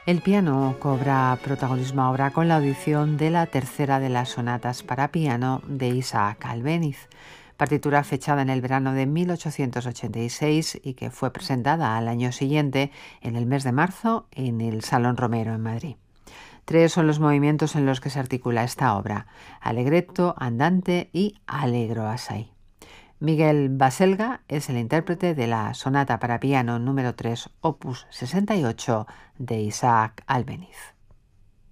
El piano cobra protagonismo ahora con la audición de la tercera de las sonatas para piano de Isaac Albéniz, partitura fechada en el verano de 1886 y que fue presentada al año siguiente, en el mes de marzo, en el Salón Romero en Madrid. 3 son los movimientos en los que se articula esta obra: allegretto, andante y allegro assai. Miguel Baselga es el intérprete de la sonata para piano número 3, opus 68 de Isaac Albéniz.